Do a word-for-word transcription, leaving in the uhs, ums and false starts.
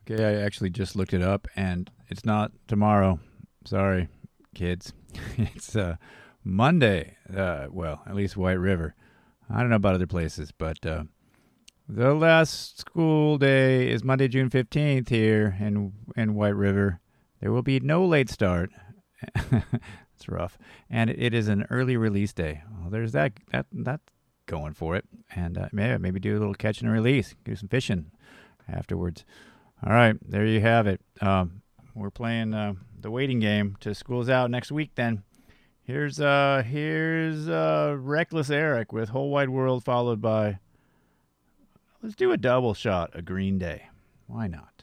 Okay, I actually just looked it up, and it's not tomorrow. Sorry, kids. It's uh, Monday. Uh, well, at least White River. I don't know about other places, but uh, the last school day is Monday, June fifteenth here in in White River. There will be no late start. It's rough, and it, it is an early release day. Well, there's that that that going for it, and uh, maybe maybe do a little catch and release, do some fishing afterwards. All right, there you have it. Um, we're playing uh, the waiting game to school's out next week. Then here's uh here's uh Reckless Eric with Whole Wide World, followed by, let's do a double shot of Green Day. Why not?